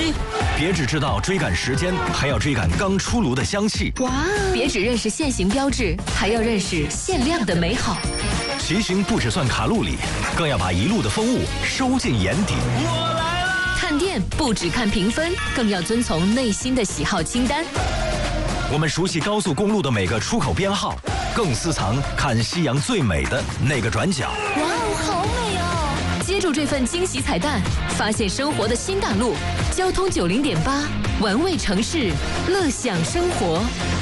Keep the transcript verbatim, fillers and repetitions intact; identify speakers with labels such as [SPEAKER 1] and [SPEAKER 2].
[SPEAKER 1] 西。别只知道追赶时间，还要追赶刚出炉的香气。
[SPEAKER 2] 哇！别只认识限行标志，还要认识限量的美好。
[SPEAKER 1] 骑行不只算卡路里，更要把一路的风物收进眼底。
[SPEAKER 3] 我来啦！
[SPEAKER 2] 看店不只看评分，更要遵从内心的喜好清单。
[SPEAKER 1] 我们熟悉高速公路的每个出口编号，更私藏看夕阳最美的那个转角。
[SPEAKER 2] 哇哦，好美哦！接住这份惊喜彩蛋，发现生活的新大陆。交通九零点八，玩味城市，乐享生活。